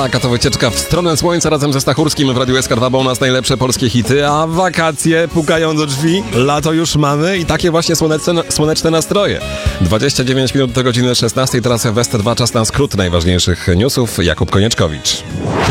Tak, a to wycieczka w stronę słońca razem ze Stachurskim w Radiu SK2, bo u nas najlepsze polskie hity, a wakacje pukają do drzwi, lato już mamy i takie właśnie słoneczne nastroje. 29 minut do godziny 16, teraz w ST2 czas na skrót najważniejszych newsów. Jakub Konieczkowicz.